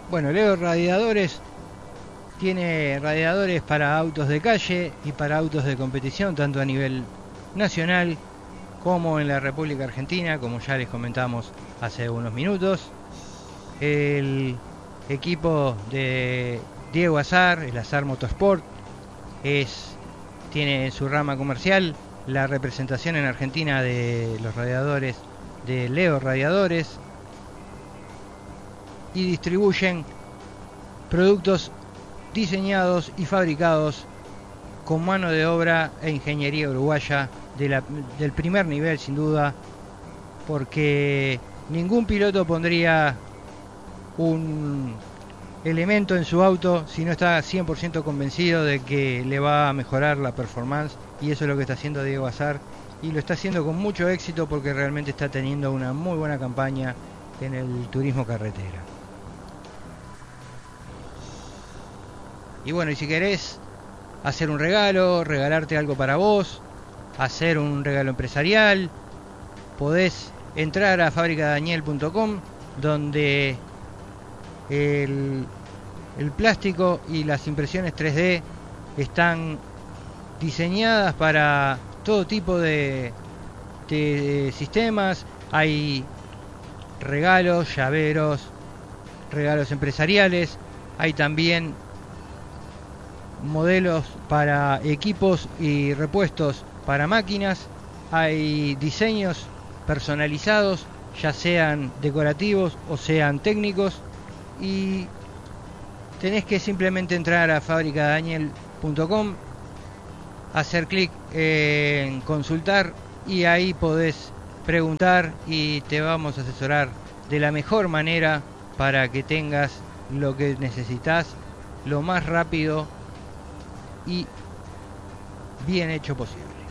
Bueno, Leo Radiadores tiene radiadores para autos de calle y para autos de competición, tanto a nivel nacional como en la República Argentina, como ya les comentamos hace unos minutos. El equipo de Diego Azar, el Azar Motorsport, tiene en su rama comercial la representación en Argentina de los radiadores de Leo Radiadores y distribuyen productos diseñados y fabricados con mano de obra e ingeniería uruguaya del primer nivel, sin duda, porque ningún piloto pondría un elemento en su auto si no está 100% convencido de que le va a mejorar la performance, y eso es lo que está haciendo Diego Azar, y lo está haciendo con mucho éxito porque realmente está teniendo una muy buena campaña en el turismo carretera. Y bueno, y si querés hacer un regalo, regalarte algo para vos, hacer un regalo empresarial, podés entrar a fabricadaniel.com, donde el plástico y las impresiones 3D están diseñadas para todo tipo de sistemas. Hay regalos, llaveros, regalos empresariales, hay también modelos para equipos y repuestos para máquinas, hay diseños personalizados, ya sean decorativos o sean técnicos, y tenés que simplemente entrar a fabricadaniel.com, hacer clic en consultar, y ahí podés preguntar y te vamos a asesorar de la mejor manera para que tengas lo que necesitas lo más rápido y bien hecho posible.